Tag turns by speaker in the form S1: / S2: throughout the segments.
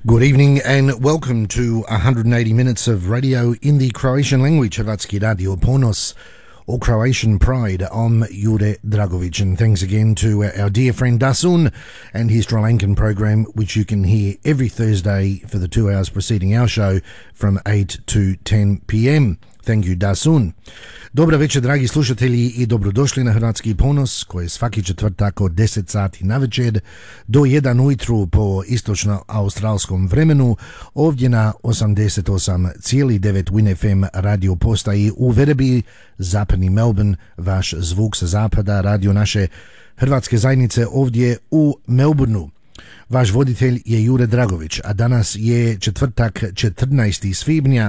S1: Good evening and welcome to 180 minutes of radio in the Croatian language. Hrvatski Radio Ponos, or Croatian Pride. I'm Jure Dragovic, and thanks again to our dear friend Dasun and his Sri Lankan program, which you can hear every Thursday for the 2 hours preceding our show from 8 to 10 p.m. Thank you, Dasun. Dobra večer, dragi slušatelji, i dobrodošli na Hrvatski ponos, koji svaki četvrtak od 10 sati na večer do 1 ujutru po istočno-australskom vremenu, ovdje na 88,9 Win FM radio postaji u Werribee, zapadni Melbourne, vaš zvuk sa zapada, radio naše hrvatske zajednice ovdje u Melbourneu. Vaš voditelj je Jure Dragović, a danas je četvrtak 14. svibnja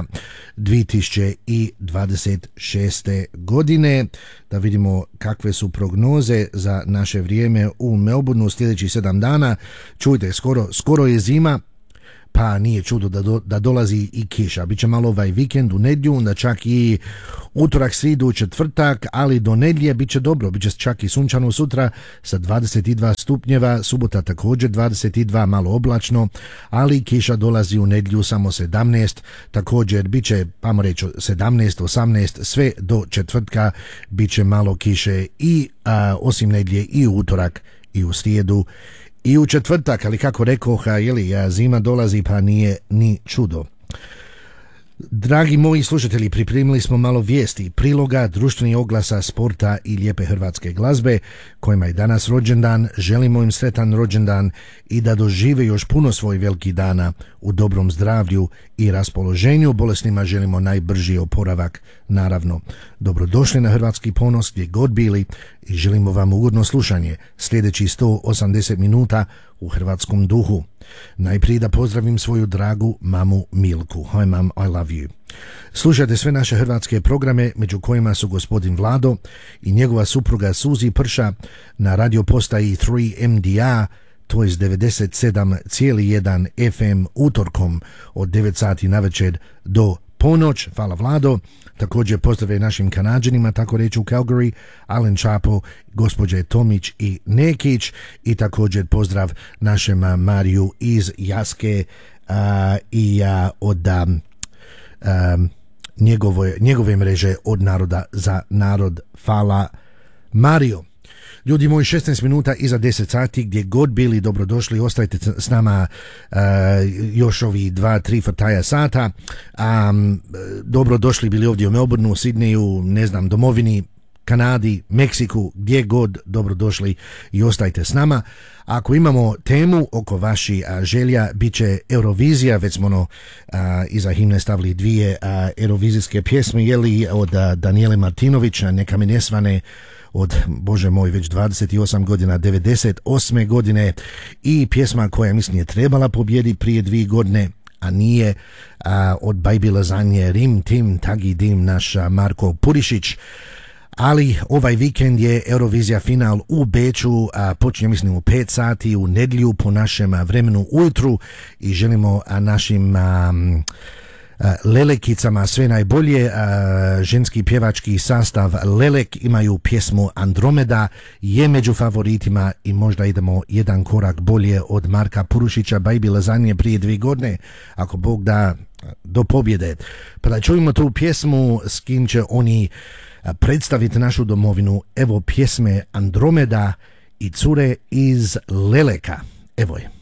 S1: 2026. godine. Da vidimo kakve su prognoze za naše vrijeme u Melbourneu sljedećih 7 dana. Čujte, skoro je zima, pa nije čudo da dolazi i kiša. Biće malo ovaj vikend u nedjelju, onda čak i utorak, sridu, četvrtak, ali do nedjelje biće dobro. Biće čak i sunčano sutra sa 22 stupnjeva, subota također 22, malo oblačno, ali kiša dolazi u nedjelju samo 17. Također biće, pamo reći, 17, 18, sve do četvrtka biće malo kiše i osim nedjelje i u utorak i u srijedu i u četvrtak, ali kako rekoh, zima dolazi pa nije ni čudo. Dragi moji slušatelji, pripremili smo malo vijesti, priloga, društvenih oglasa, sporta i lijepe hrvatske glazbe, kojima je danas rođendan. Želimo im sretan rođendan i da dožive još puno svojih velikih dana u dobrom zdravlju i raspoloženju. Bolesnima želimo najbrži oporavak, naravno. Dobrodošli na Hrvatski ponos gdje god bili i želimo vam ugodno slušanje sljedećih 180 minuta u hrvatskom duhu. Najprije da pozdravim svoju dragu mamu Milku. Hi mam, I love you. Slušajte sve naše hrvatske programe, među kojima su gospodin Vlado i njegova supruga Suzi Prša na radio postaji 3MDA, to je 97,1 FM utorkom od 9 sati na večer do ponoć. Hvala Vlado. Također pozdrave našim Kanađanima, tako reći u Calgary, Alen Čapo, gospođe Tomić i Nekić, i također pozdrav našem Mariju iz Jaske i od njegove mreže Od naroda za narod. Hvala Mario. Ljudi moji, 16 minuta iza 10 sati, gdje god bili, dobrodošli, ostajte s nama još ovi 2-3 frtaja sata. Dobrodošli bili ovdje u Melbourneu, Sidneju, ne znam, domovini, Kanadi, Meksiku, gdje god, dobrodošli i ostajte s nama. Ako imamo temu oko vaših želja, bit će Eurovizija. Već smo iza himne stavili 2 eurovizijske pjesme, od Danijele Martinović, Neka me ne svane, od, bože moj, već 28 godina, 98. godine, i pjesma koja, mislim, je trebala pobjediti prije 2 godine, a nije, od Baby Lazanje, Rim Tim Tagi Dim, naš Marko Purišić. Ali ovaj vikend je Eurovizija final u Beču, počinje, mislim, u 5 sati u nedjelju po našem vremenu ujutru, i želimo našim Lelekicama sve najbolje. Ženski pjevački sastav Lelek imaju pjesmu Andromeda, je među favoritima i možda idemo jedan korak bolje od Marka Purušića, Baby Lazanje prije 2 godine, ako Bog da, do pobjede. Pa da čujemo tu pjesmu, s kim će oni predstaviti našu domovinu. Evo pjesme Andromeda i cure iz Leleka. Evo je.